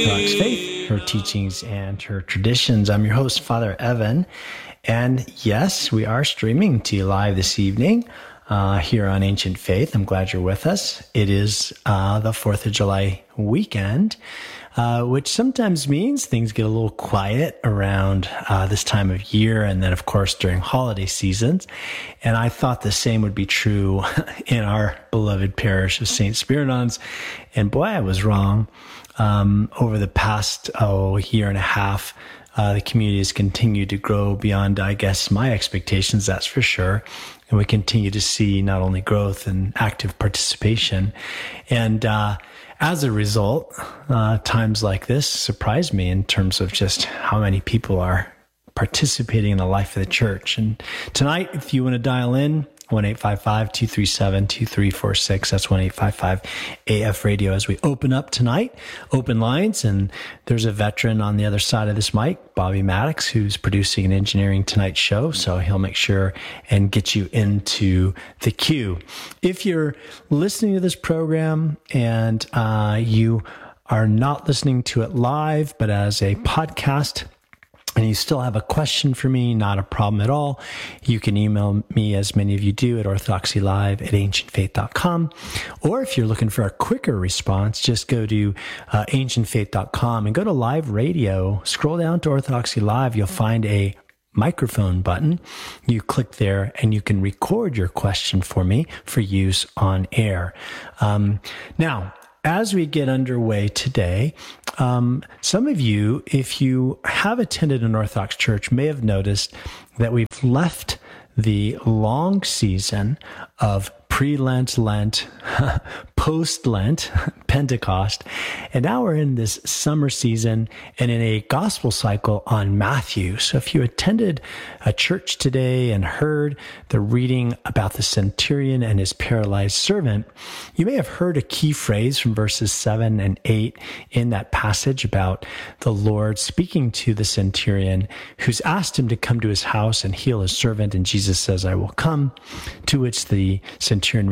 Orthodox faith, her teachings, and her traditions. I'm your host, Father Evan. And yes, we are streaming to you live this evening here on Ancient Faith. I'm glad you're with us. It is the 4th of July weekend, which sometimes means things get a little quiet around this time of year, and then, of course, during holiday seasons. And I thought the same would be true in our beloved parish of St. Spiridon's. And boy, I was wrong. Over the past year and a half, the community has continued to grow beyond, I guess, my expectations, that's for sure. And we continue to see not only growth and active participation. And as a result, times like this surprise me in terms of just how many people are participating in the life of the church. And tonight, if you want to dial in, 1-855-237-2346. That's 1-855-AF radio as we open up tonight. Open lines, and there's a veteran on the other side of this mic, Bobby Maddox, who's producing and engineering tonight's show, so he'll make sure and get you into the queue. If you're listening to this program and you are not listening to it live, but as a podcast, and you still have a question for me, not a problem at all, you can email me, as many of you do, at orthodoxylive@ancientfaith.com. Or if you're looking for a quicker response, just go to ancientfaith.com and go to live radio. Scroll down to Orthodoxy Live. You'll find a microphone button. You click there and you can record your question for me for use on air. Now, as we get underway today, some of you, if you have attended an Orthodox church, may have noticed that we've left the long season of pre-Lent, Lent, post-Lent, Pentecost, and now we're in this summer season and in a gospel cycle on Matthew. So if you attended a church today and heard the reading about the centurion and his paralyzed servant, you may have heard a key phrase from verses 7 and 8 in that passage about the Lord speaking to the centurion who's asked him to come to his house and heal his servant, and Jesus says, "I will come," to which the centurion's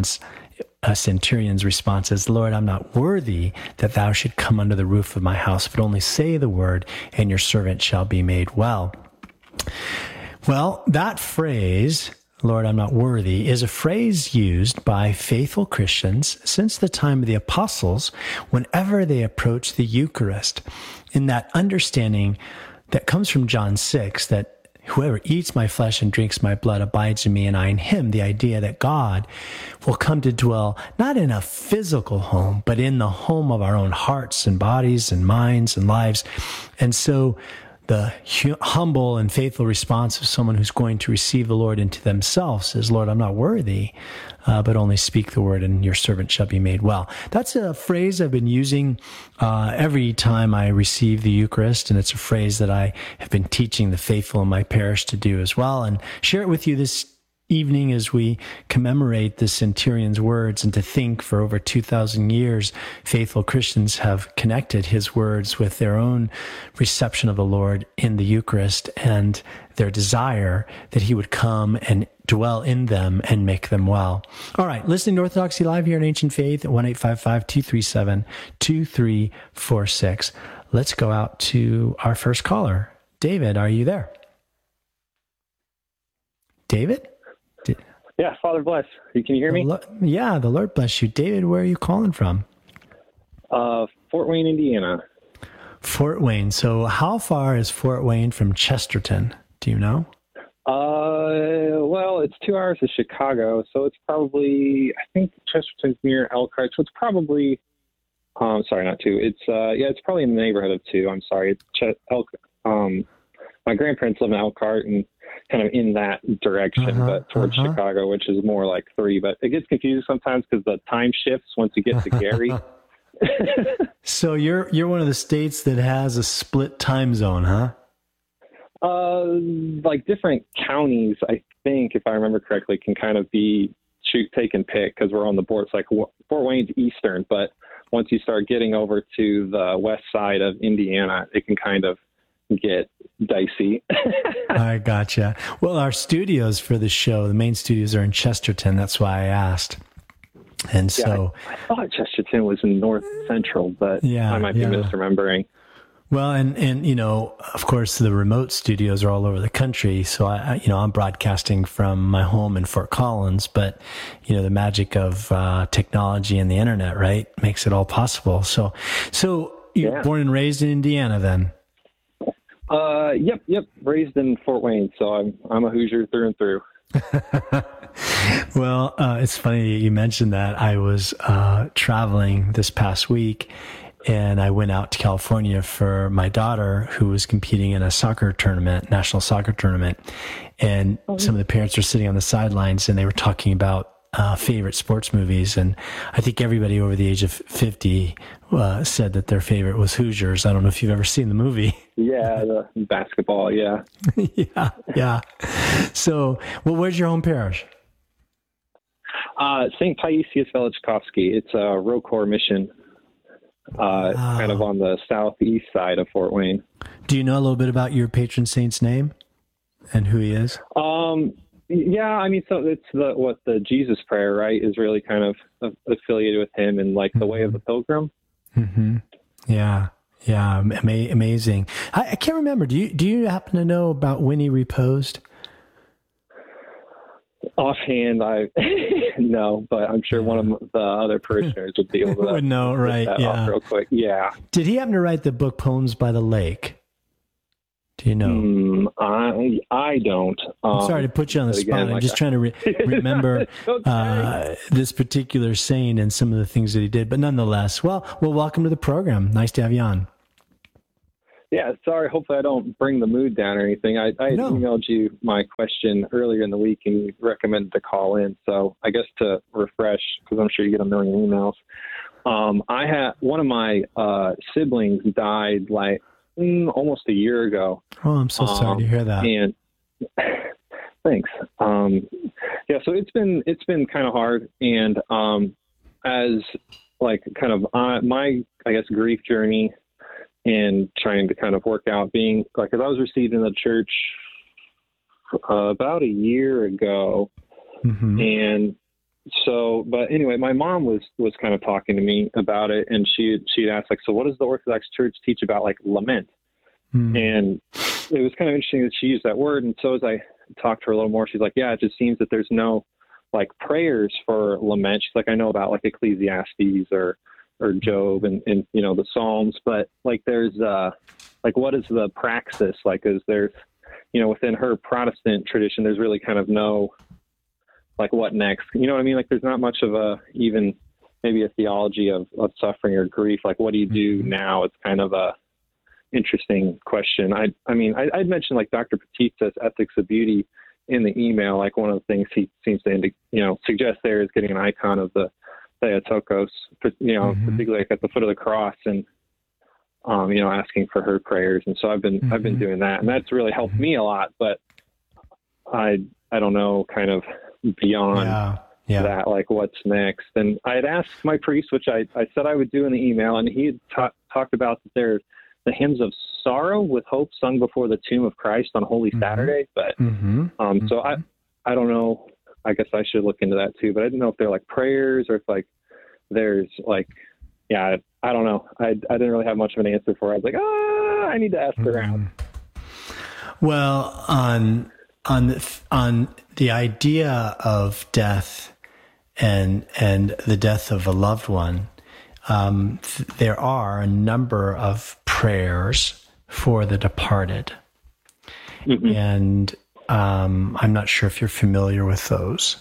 response is, "Lord, I'm not worthy that thou should come under the roof of my house, but only say the word, and your servant shall be made well." Well, that phrase, "Lord, I'm not worthy," is a phrase used by faithful Christians since the time of the apostles whenever they approach the Eucharist, in that understanding that comes from John 6, that whoever eats my flesh and drinks my blood abides in me and I in him. The idea that God will come to dwell not in a physical home, but in the home of our own hearts and bodies and minds and lives. And so the humble and faithful response of someone who's going to receive the Lord into themselves is, "Lord, I'm not worthy, but only speak the word and your servant shall be made well." That's a phrase I've been using every time I receive the Eucharist, and it's a phrase that I have been teaching the faithful in my parish to do as well, and share it with you this evening as we commemorate the centurion's words, and to think for over 2,000 years, faithful Christians have connected his words with their own reception of the Lord in the Eucharist and their desire that he would come and dwell in them and make them well. All right, listening to Orthodoxy Live here in Ancient Faith at 1-855-237-2346. Let's go out to our first caller. David, are you there? David? Yeah, Father bless. Can you hear me? Yeah, the Lord bless you. David, where are you calling from? Fort Wayne, Indiana. Fort Wayne. So how far is Fort Wayne from Chesterton? Do you know? Well, it's 2 hours to Chicago, so it's probably, I think Chesterton's near Elkhart, so it's probably, sorry, not 2. It's, it's probably in the neighborhood of 2. I'm sorry. My grandparents live in Elkhart and kind of in that direction, but towards Chicago, which is more like 3. But it gets confusing sometimes because the time shifts once you get to Gary. So you're one of the states that has a split time zone, huh? Like different counties, I think, if I remember correctly, can kind of be take and pick because we're on the board. It's like Fort Wayne's Eastern, but once you start getting over to the west side of Indiana, it can kind of get dicey. I gotcha. Well, our studios for the show, the main studios are in Chesterton. That's why I asked. And Yeah, so, I thought Chesterton was in North Central, but yeah, I might be yeah. misremembering. Well, and of course, the remote studios are all over the country. So I'm broadcasting from my home in Fort Collins, but the magic of technology and the internet, right, makes it all possible. So you're born and raised in Indiana, then? Yep. Raised in Fort Wayne, so I'm a Hoosier through and through. Well, it's funny you mentioned that. I was traveling this past week, and I went out to California for my daughter, who was competing in a soccer tournament, national soccer tournament. And some of the parents were sitting on the sidelines, and they were talking about favorite sports movies. And I think everybody over the age of 50 said that their favorite was Hoosiers. I don't know if you've ever seen the movie. Yeah, the basketball, yeah. Yeah. So, well, where's your home parish? St. Paisius Velichkovsky. It's a Rocor mission, kind of on the southeast side of Fort Wayne. Do you know a little bit about your patron saint's name and who he is? Yeah, I mean, so it's the Jesus prayer, right, is really kind of affiliated with him, and like the way of the pilgrim. Mm-hmm. Yeah. Amazing. I can't remember. Do you happen to know about when he reposed? Offhand, no, but I'm sure one of the other parishioners would be able to would know, right? Yeah, real quick. Yeah. Did he happen to write the book Poems by the Lake? Do you know? I don't. I'm sorry to put you on the spot. I'm just trying to remember this particular saying and some of the things that he did. But nonetheless, well, welcome to the program. Nice to have you on. Yeah, sorry. Hopefully I don't bring the mood down or anything. I emailed you my question earlier in the week, and you recommended to call in. So I guess to refresh, because I'm sure you get a million emails. I had one of my siblings died like almost a year ago. Oh, I'm so sorry to hear that. And thanks. Yeah, so it's been kind of hard, and as like kind of my, I guess, grief journey and trying to kind of work out being like, because I was received in the church about a year ago, and so, but anyway, my mom was kind of talking to me about it, and she'd asked like, so what does the Orthodox Church teach about like lament? And it was kind of interesting that she used that word. And so as I talked to her a little more, she's like, yeah, it just seems that there's no like prayers for lament. She's like, I know about like Ecclesiastes or Job and the Psalms, but like there's like, what is the praxis? Like, is there's, within her Protestant tradition, there's really kind of no, like, what next? You know what I mean? Like, there's not much of even maybe a theology of suffering or grief. Like, what do you do now? It's kind of a interesting question. I mean, I'd mentioned like Dr. Petit says Ethics of Beauty in the email. Like one of the things he seems to suggest there is getting an icon of the Theotokos, particularly like at the foot of the cross, and asking for her prayers. And so I've been doing that, and that's really helped me a lot. But I don't know, kind of beyond that, like what's next. And I had asked my priest, which I said I would do in the email, and he had talked about that there's the hymns of sorrow with hope sung before the tomb of Christ on Holy Saturday. But so I don't know. I guess I should look into that too. But I didn't know if they're like prayers or if like there's like, I don't know. I didn't really have much of an answer for it. I was like, I need to ask around. Well, on the idea of death and the death of a loved one, there are a number of prayers for the departed. And I'm not sure if you're familiar with those.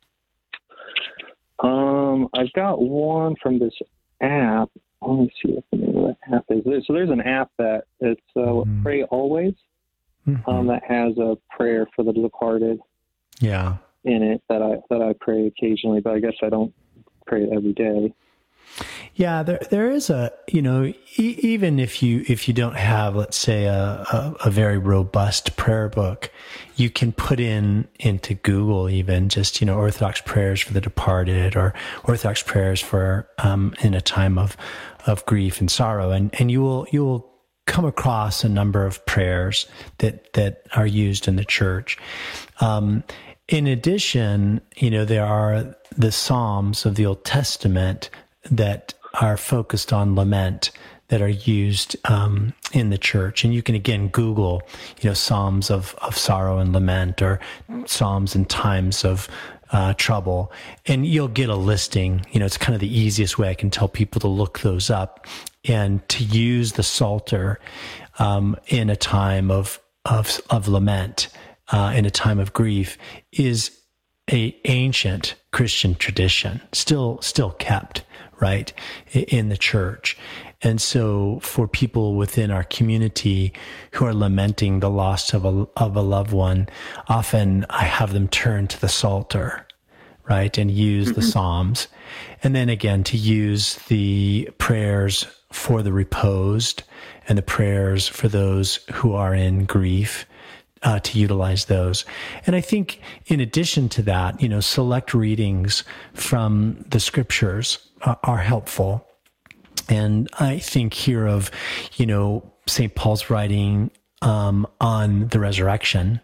I've got one from this app. Let me see what the name of that app is. So there's an app that it's Pray Always, that has a prayer for the departed. Yeah. In it that I pray occasionally, but I guess I don't pray it every day. Yeah, there is even if you don't have, let's say, a very robust prayer book, you can put into Google even just, Orthodox prayers for the departed or Orthodox prayers for in a time of grief and sorrow, and you will come across a number of prayers that are used in the church. In addition, there are the Psalms of the Old Testament that are focused on lament that are used in the church. And you can, again, Google, Psalms of sorrow and lament, or Psalms in times of trouble, and you'll get a listing. It's kind of the easiest way I can tell people to look those up and to use the Psalter in a time of lament, in a time of grief, is a ancient Christian tradition, still kept, right, in the church. And so for people within our community who are lamenting the loss of a loved one, often I have them turn to the Psalter, right, and use the Psalms. And then again, to use the prayers for the reposed and the prayers for those who are in grief, to utilize those. And I think in addition to that, select readings from the scriptures are helpful. And I think here of, St. Paul's writing on the resurrection,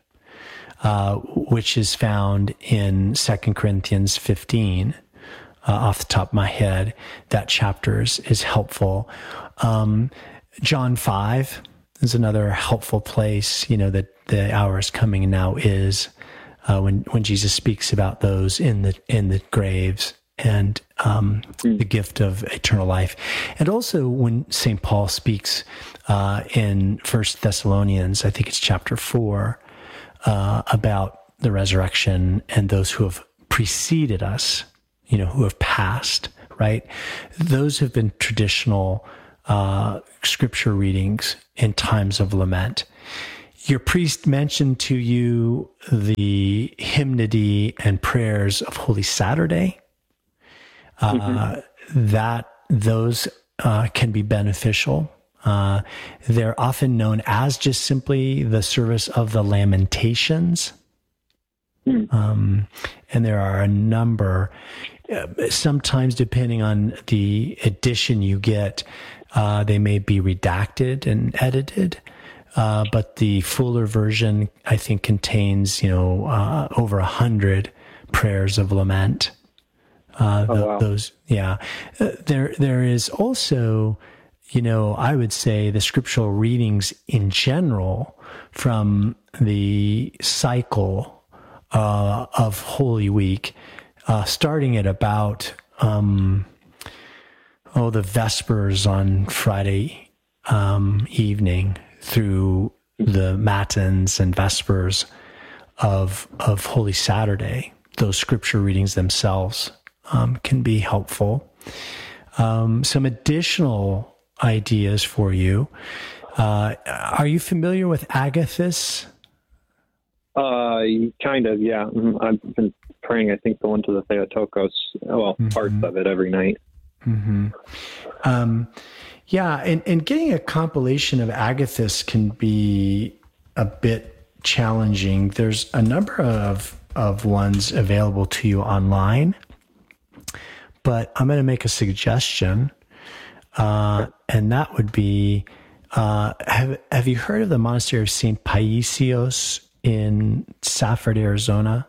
which is found in 2 Corinthians 15, off the top of my head. That chapter is helpful. John 5 is another helpful place, that the hour is coming and now is, when Jesus speaks about those in the graves, and the gift of eternal life. And also when St. Paul speaks in 1 Thessalonians, I think it's chapter 4, about the resurrection and those who have preceded us, who have passed, right? Those have been traditional scripture readings in times of lament. Your priest mentioned to you the hymnody and prayers of Holy Saturday. That those can be beneficial. They're often known as just simply the service of the Lamentations. And there are a number, sometimes depending on the edition you get, they may be redacted and edited. But the fuller version, I think, contains, over 100 prayers of lament. Wow. Those, yeah. There is also, I would say the scriptural readings in general from the cycle of Holy Week, starting at about the Vespers on Friday evening through the Matins and Vespers of Holy Saturday. Those scripture readings themselves can be helpful. Some additional ideas for you. Are you familiar with Agathis? Kind of, yeah. I've been praying, I think, the one to the Theotokos, parts of it every night. Yeah, and getting a compilation of Agathis can be a bit challenging. There's a number of ones available to you online, but I'm going to make a suggestion, and that would be, have you heard of the monastery of St. Paisios in Safford, Arizona?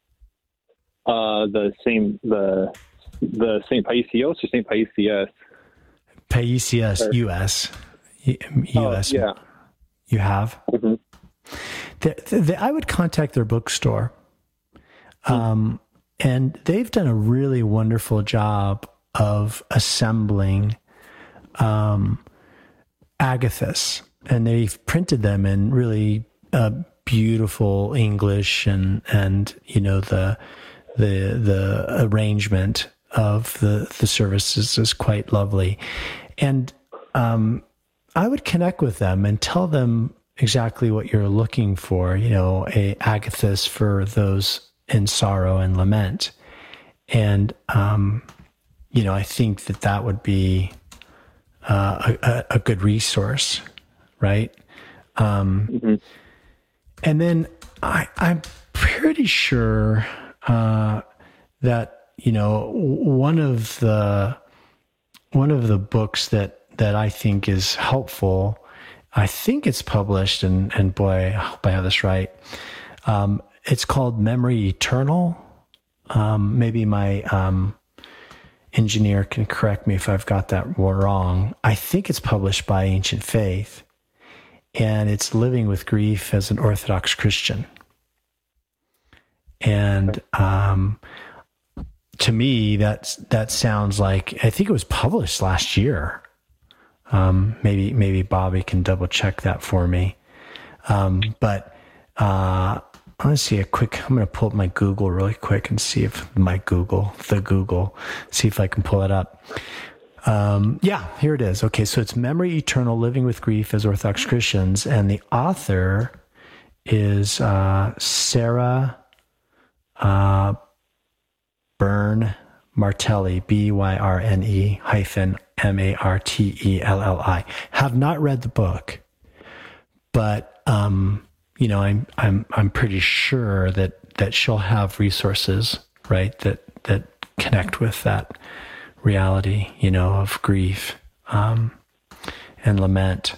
The St. Paisios or St. Paisius? Paisius, U.S. U.S. Yeah. You have? Mm-hmm. I would contact their bookstore. And they've done a really wonderful job of assembling Agathis. And they've printed them in really beautiful English, and the arrangement of the services is quite lovely. And I would connect with them and tell them exactly what you're looking for, a Agathis for those in sorrow and lament. And, I think that would be a good resource, right? And then I'm pretty sure that, one of the books that I think is helpful, I think it's published, and boy, I hope I have this right. It's called Memory Eternal. Maybe my engineer can correct me if I've got that wrong. I think it's published by Ancient Faith, and it's Living with Grief as an Orthodox Christian. And to me, that sounds like, I think it was published last year. Maybe Bobby can double check that for me. But I want to see I'm going to pull up my Google really quick and see if see if I can pull it up. Yeah, here it is. Okay, so it's Memory Eternal, Living with Grief as Orthodox Christians, and the author is Sarah Byrne Martelli, Byrne Martelli. Have not read the book, but I'm pretty sure that she'll have resources, right, that connect with that reality, of grief and lament.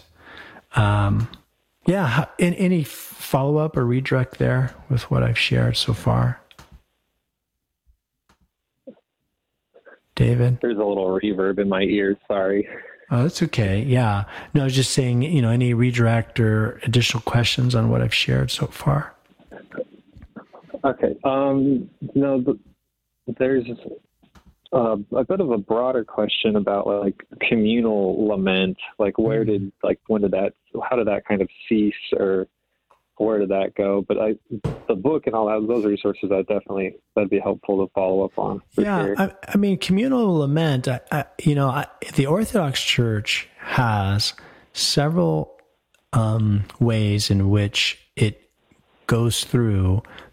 Any follow up or redirect there with what I've shared so far? David? There's a little reverb in my ears. Sorry. Oh, that's okay. Yeah. No, I was just saying, any redirect or additional questions on what I've shared so far? Okay. No, there's a bit of a broader question about like communal lament. Like how did that kind of cease, or where did that go? But the book and all that, those resources, that'd be helpful to follow up on. Yeah. Sure. I mean, communal lament, the Orthodox Church has several ways in which it goes through